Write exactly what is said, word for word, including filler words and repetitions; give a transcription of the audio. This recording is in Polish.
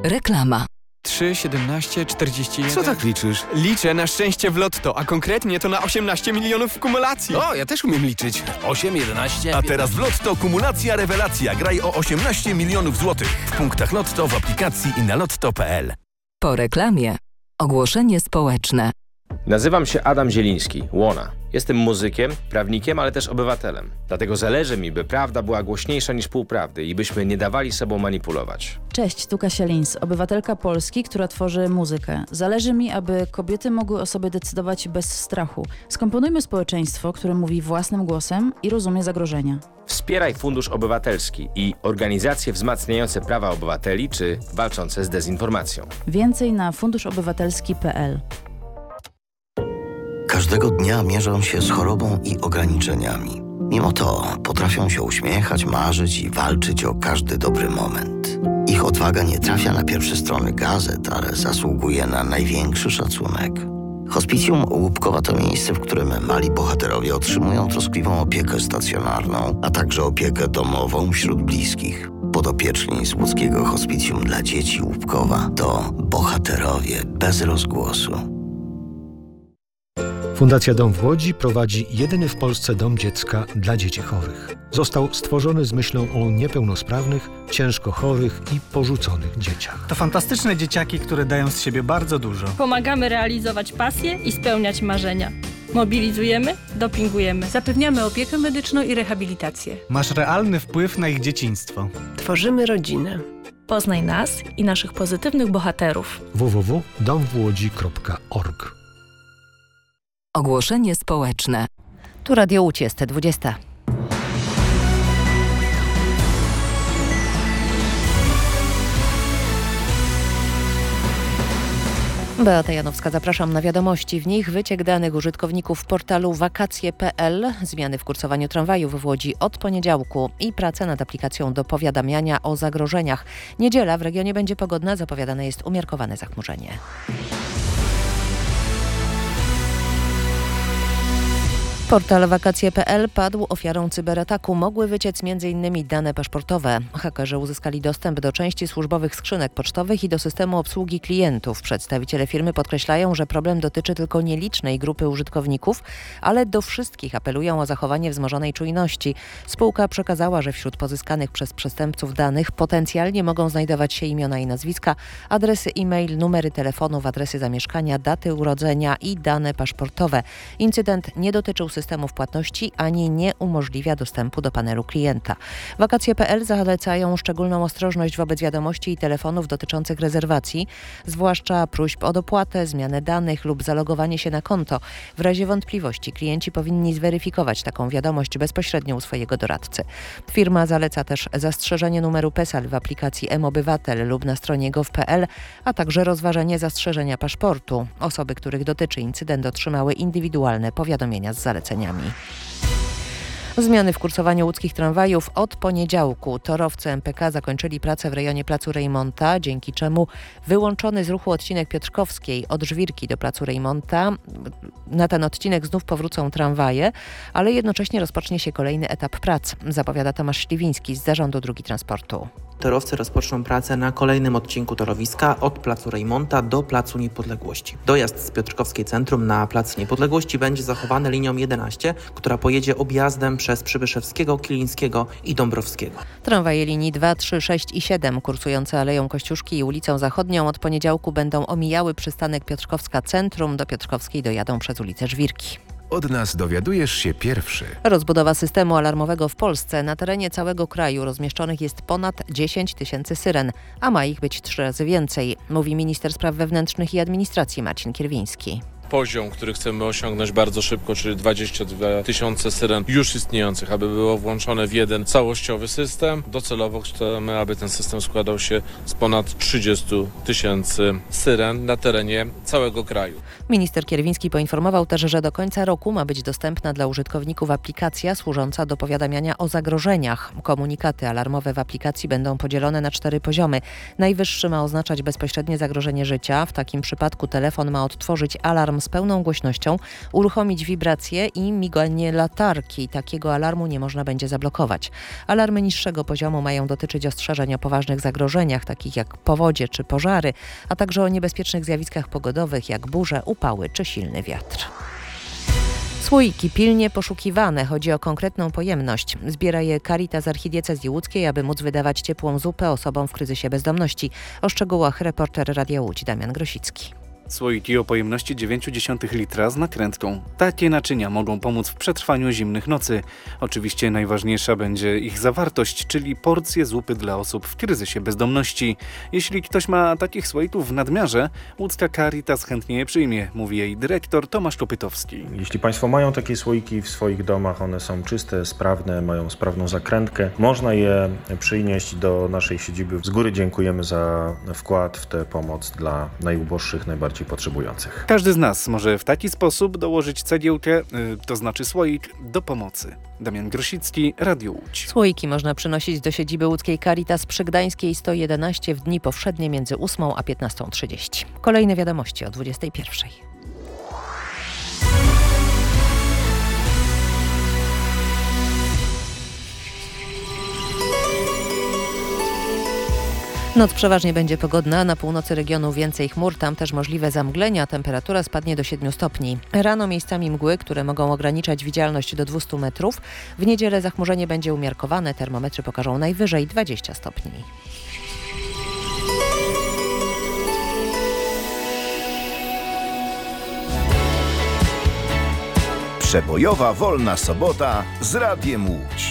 Reklama. trzy, siedemnaście, czterdzieści jeden. Co tak liczysz? Liczę na szczęście w lotto, a konkretnie to na osiemnaście milionów w kumulacji. O, ja też umiem liczyć. osiem, jedenaście... A teraz w Lotto kumulacja rewelacja. Graj o osiemnaście milionów złotych. W punktach Lotto, w aplikacji i na lotto kropka pe el. Po reklamie. Ogłoszenie społeczne. Nazywam się Adam Zieliński, Łona. Jestem muzykiem, prawnikiem, ale też obywatelem. Dlatego zależy mi, by prawda była głośniejsza niż półprawdy i byśmy nie dawali sobą manipulować. Cześć, tu Kasia Lins, obywatelka Polski, która tworzy muzykę. Zależy mi, aby kobiety mogły o sobie decydować bez strachu. Skomponujmy społeczeństwo, które mówi własnym głosem i rozumie zagrożenia. Wspieraj Fundusz Obywatelski i organizacje wzmacniające prawa obywateli czy walczące z dezinformacją. Więcej na fundusz obywatelski kropka pe el. Każdego dnia mierzą się z chorobą i ograniczeniami. Mimo to potrafią się uśmiechać, marzyć i walczyć o każdy dobry moment. Ich odwaga nie trafia na pierwsze strony gazet, ale zasługuje na największy szacunek. Hospicjum Łupkowa to miejsce, w którym mali bohaterowie otrzymują troskliwą opiekę stacjonarną, a także opiekę domową wśród bliskich. Podopieczni z łódzkiego Hospicjum dla Dzieci Łupkowa to bohaterowie bez rozgłosu. Fundacja Dom w Łodzi prowadzi jedyny w Polsce dom dziecka dla dzieci chorych. Został stworzony z myślą o niepełnosprawnych, ciężko chorych i porzuconych dzieciach. To fantastyczne dzieciaki, które dają z siebie bardzo dużo. Pomagamy realizować pasje i spełniać marzenia. Mobilizujemy, dopingujemy. Zapewniamy opiekę medyczną i rehabilitację. Masz realny wpływ na ich dzieciństwo. Tworzymy rodzinę. Poznaj nas i naszych pozytywnych bohaterów. w w w kropka dom w łodzi kropka org. Ogłoszenie społeczne. Tu Radio Łódź jest dwudziesta. Beata Janowska, zapraszam na wiadomości. W nich wyciek danych użytkowników portalu wakacje kropka pe el, zmiany w kursowaniu tramwajów w Łodzi od poniedziałku i prace nad aplikacją do powiadamiania o zagrożeniach. Niedziela w regionie będzie pogodna, zapowiadane jest umiarkowane zachmurzenie. Portal wakacje kropka pe el padł ofiarą cyberataku. Mogły wyciec między innymi dane paszportowe. Hakerzy uzyskali dostęp do części służbowych skrzynek pocztowych i do systemu obsługi klientów. Przedstawiciele firmy podkreślają, że problem dotyczy tylko nielicznej grupy użytkowników, ale do wszystkich apelują o zachowanie wzmożonej czujności. Spółka przekazała, że wśród pozyskanych przez przestępców danych potencjalnie mogą znajdować się imiona i nazwiska, adresy e-mail, numery telefonów, adresy zamieszkania, daty urodzenia i dane paszportowe. Incydent nie dotyczył systemu systemów płatności ani nie umożliwia dostępu do panelu klienta. wakacje kropka pe el zalecają szczególną ostrożność wobec wiadomości i telefonów dotyczących rezerwacji, zwłaszcza próśb o dopłatę, zmianę danych lub zalogowanie się na konto. W razie wątpliwości klienci powinni zweryfikować taką wiadomość bezpośrednio u swojego doradcy. Firma zaleca też zastrzeżenie numeru PESEL w aplikacji mObywatel lub na stronie gov kropka pe el, a także rozważenie zastrzeżenia paszportu. Osoby, których dotyczy incydent, otrzymały indywidualne powiadomienia z zaleceniami. Zmiany w kursowaniu łódzkich tramwajów od poniedziałku. Torowcy em pe ka zakończyli pracę w rejonie placu Rejmonta, dzięki czemu wyłączony z ruchu odcinek Piotrkowskiej od Żwirki do placu Rejmonta. Na ten odcinek znów powrócą tramwaje, ale jednocześnie rozpocznie się kolejny etap prac, zapowiada Tomasz Śliwiński z Zarządu Dróg Transportu. Torowcy rozpoczną pracę na kolejnym odcinku torowiska od placu Rejmonta do placu Niepodległości. Dojazd z Piotrkowskiej Centrum na plac Niepodległości będzie zachowany linią jedenaście, która pojedzie objazdem przez Przybyszewskiego, Kilińskiego i Dąbrowskiego. Tramwaje linii dwa, trzy, sześć i siedem kursujące Aleją Kościuszki i ulicą Zachodnią od poniedziałku będą omijały przystanek Piotrkowska Centrum. Do Piotrkowskiej dojadą przez ulicę Żwirki. Od nas dowiadujesz się pierwszy. Rozbudowa systemu alarmowego w Polsce. Na terenie całego kraju rozmieszczonych jest ponad dziesięć tysięcy syren, a ma ich być trzy razy więcej, mówi minister spraw wewnętrznych i administracji Marcin Kierwiński. Poziom, który chcemy osiągnąć bardzo szybko, czyli dwadzieścia dwa tysiące syren już istniejących, aby było włączone w jeden całościowy system. Docelowo chcemy, aby ten system składał się z ponad trzydziestu tysięcy syren na terenie całego kraju. Minister Kierwiński poinformował też, że do końca roku ma być dostępna dla użytkowników aplikacja służąca do powiadamiania o zagrożeniach. Komunikaty alarmowe w aplikacji będą podzielone na cztery poziomy. Najwyższy ma oznaczać bezpośrednie zagrożenie życia. W takim przypadku telefon ma odtworzyć alarm alarm z pełną głośnością, uruchomić wibracje i miganie latarki. Takiego alarmu nie można będzie zablokować. Alarmy niższego poziomu mają dotyczyć ostrzeżeń o poważnych zagrożeniach, takich jak powodzie czy pożary, a także o niebezpiecznych zjawiskach pogodowych, jak burze, upały czy silny wiatr. Słoiki pilnie poszukiwane. Chodzi o konkretną pojemność. Zbiera je Caritas Archidiecezji Łódzkiej, aby móc wydawać ciepłą zupę osobom w kryzysie bezdomności. O szczegółach reporter Radia Łódź Damian Grosicki. Słoiki o pojemności dziewięć dziesiątych litra z nakrętką. Takie naczynia mogą pomóc w przetrwaniu zimnych nocy. Oczywiście najważniejsza będzie ich zawartość, czyli porcje zupy dla osób w kryzysie bezdomności. Jeśli ktoś ma takich słoików w nadmiarze, łódzka Caritas chętnie je przyjmie, mówi jej dyrektor Tomasz Kopytowski. Jeśli Państwo mają takie słoiki w swoich domach, one są czyste, sprawne, mają sprawną zakrętkę, można je przynieść do naszej siedziby. Z góry dziękujemy za wkład w tę pomoc dla najuboższych, najbardziej potrzebujących. Każdy z nas może w taki sposób dołożyć cegiełkę, yy, to znaczy słoik, do pomocy. Damian Grosicki, Radio Łódź. Słoiki można przynosić do siedziby łódzkiej Caritas przy Gdańskiej sto jedenaście w dni powszednie między ósmą a piętnastą trzydzieści. Kolejne wiadomości o dwudziestej pierwszej. Noc przeważnie będzie pogodna, na północy regionu więcej chmur, tam też możliwe zamglenia, temperatura spadnie do siedmiu stopni. Rano miejscami mgły, które mogą ograniczać widzialność do dwustu metrów. W niedzielę zachmurzenie będzie umiarkowane, termometry pokażą najwyżej dwadzieścia stopni. Przebojowa wolna sobota z Radiem Łódź.